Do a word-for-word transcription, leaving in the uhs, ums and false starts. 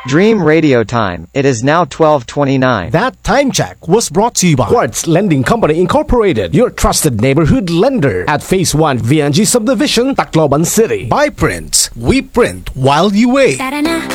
Dream Radio Time. It is now twelve twenty-nine. That time check was brought to you by Quartz Lending Company Incorporated, your trusted neighborhood lender at Phase one V N G Subdivision, Tacloban City. By Print. We print while you wait. Tara na,